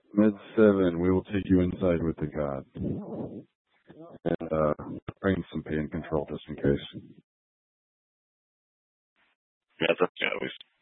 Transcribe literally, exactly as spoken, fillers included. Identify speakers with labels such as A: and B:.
A: Med seven, we will take you inside with the god. And uh, bring some pain control just in case.
B: Yeah, that's always